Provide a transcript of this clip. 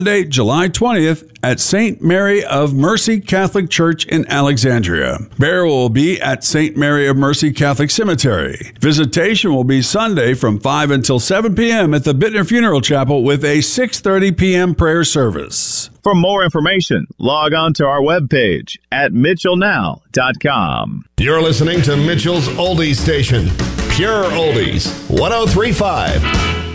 Sunday, July 20th at St. Mary of Mercy Catholic Church in Alexandria. Burial will be at St. Mary of Mercy Catholic Cemetery. Visitation will be Sunday from 5 until 7 p.m. at the Bittner Funeral Chapel with a 6:30 p.m. prayer service. For more information, log on to our webpage at mitchellnow.com. You're listening to Mitchell's Oldies Station. Pure Oldies, 103.5.